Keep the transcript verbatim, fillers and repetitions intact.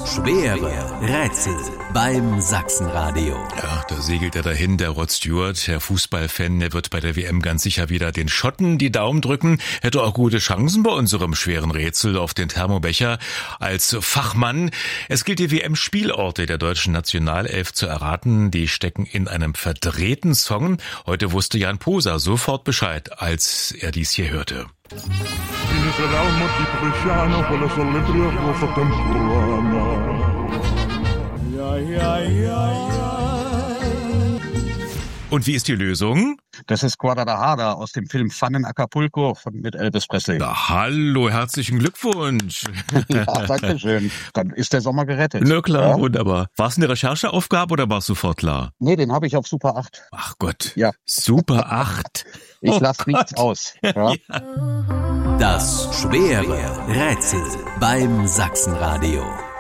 schwere Rätsel beim Sachsenradio. Ja, da segelt er dahin, der Rod Stewart, der Fußballfan, der wird bei der W M ganz sicher wieder den Schotten die Daumen drücken, hätte auch gute Chancen bei unserem schweren Rätsel auf den Thermobecher als Fachmann. Es gilt, die W M-Spielorte der deutschen Nationalelf zu erraten, die stecken in einem verdrehten Song. Heute wusste Jan Poser sofort Bescheid, als er dies hier hörte. Ja, ja, ja. Und wie ist die Lösung? Das ist Guadalajara aus dem Film Fun in Acapulco von, mit Elvis Presley. Na, hallo, herzlichen Glückwunsch. Ja, danke schön. Dann ist der Sommer gerettet. Na klar, ja? Wunderbar. War es eine Rechercheaufgabe oder war es sofort klar? Nee, den habe ich auf Super acht. Ach Gott. Ja. Super acht. Ich Oh lasse nichts Gott. aus. Ja? Ja. Das schwere Rätsel beim Sachsenradio.